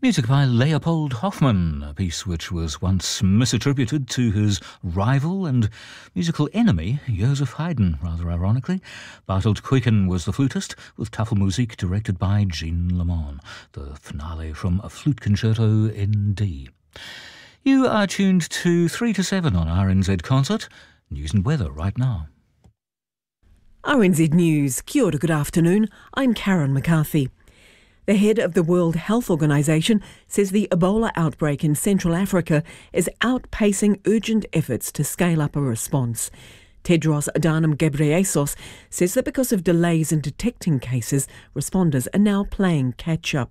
Music by Leopold Hoffmann, a piece which was once misattributed to his rival and musical enemy, Joseph Haydn, rather ironically. Bartolt Kuiken was the flutist, with Tafelmusik directed by Jean Lemon, the finale from a flute concerto in D. You are tuned to 3 to 7 on RNZ Concert. News and weather right now. RNZ News. Kia ora, good afternoon. I'm Karen McCarthy. The head of the World Health Organization says the Ebola outbreak in Central Africa is outpacing urgent efforts to scale up a response. Tedros Adhanom Ghebreyesus says that because of delays in detecting cases, responders are now playing catch-up.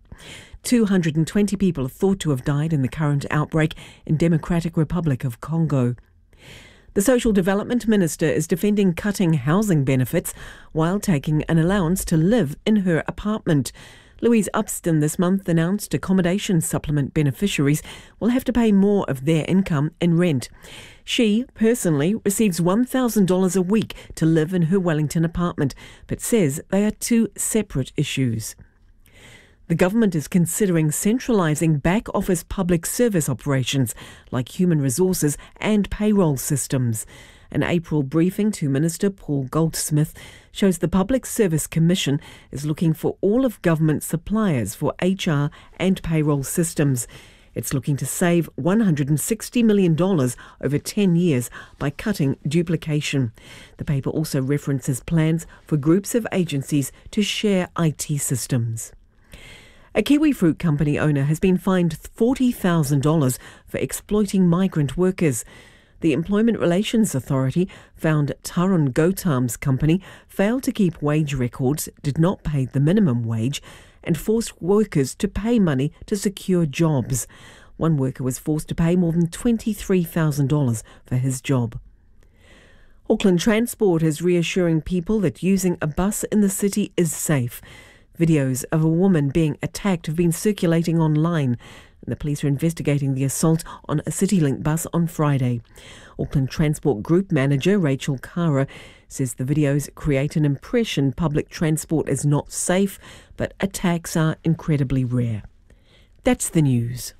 220 people are thought to have died in the current outbreak in Democratic Republic of Congo. The Social Development Minister is defending cutting housing benefits while taking an allowance to live in her apartment. Louise Upston this month announced accommodation supplement beneficiaries will have to pay more of their income in rent. She, personally, receives $1,000 a week to live in her Wellington apartment, but says they are two separate issues. The government is considering centralising back-office public service operations like human resources and payroll systems. An April briefing to Minister Paul Goldsmith shows the Public Service Commission is looking for all of government suppliers for HR and payroll systems. It's looking to save $160 million over 10 years by cutting duplication. The paper also references plans for groups of agencies to share IT systems. A kiwi fruit company owner has been fined $40,000 for exploiting migrant workers. The Employment Relations Authority found Tarun Gautam's company failed to keep wage records, did not pay the minimum wage, and forced workers to pay money to secure jobs. One worker was forced to pay more than $23,000 for his job. Auckland Transport is reassuring people that using a bus in the city is safe. Videos of a woman being attacked have been circulating online. The police are investigating the assault on a CityLink bus on Friday. Auckland Transport Group Manager Rachel Kara says the videos create an impression public transport is not safe, but attacks are incredibly rare. That's the news.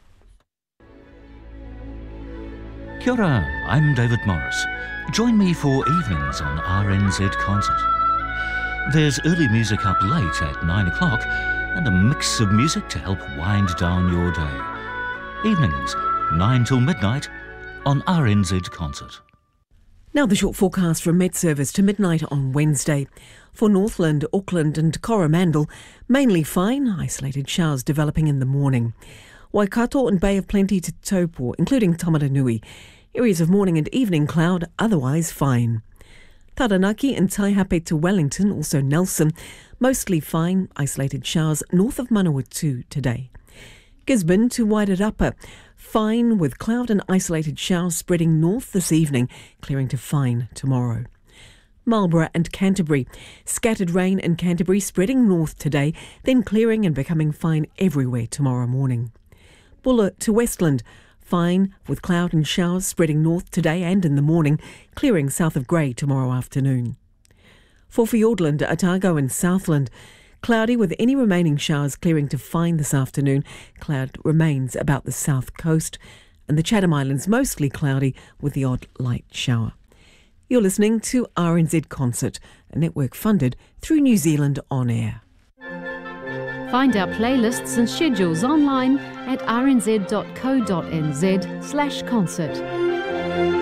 Kia ora, I'm David Morris. Join me for evenings on RNZ Concert. There's early music up late at 9 o'clock and a mix of music to help wind down your day. Evenings, 9 till midnight on RNZ Concert. Now the short forecast from Met Service to midnight on Wednesday. For Northland, Auckland and Coromandel, mainly fine, isolated showers developing in the morning. Waikato and Bay of Plenty to Taupo, including Tamaranui. Areas of morning and evening cloud, otherwise fine. Taranaki and Taihape to Wellington, also Nelson, mostly fine, isolated showers north of Manawatu today. Gisborne to Wairarapa, fine with cloud and isolated showers spreading north this evening, clearing to fine tomorrow. Marlborough and Canterbury, scattered rain in Canterbury spreading north today, then clearing and becoming fine everywhere tomorrow morning. Buller to Westland, fine with cloud and showers spreading north today and in the morning, clearing south of Grey tomorrow afternoon. For Fiordland, Otago and Southland, cloudy with any remaining showers clearing to fine this afternoon. Cloud remains about the south coast, and the Chatham Islands mostly cloudy with the odd light shower. You're listening to RNZ Concert, a network funded through New Zealand On Air. Find our playlists and schedules online at rnz.co.nz/concert.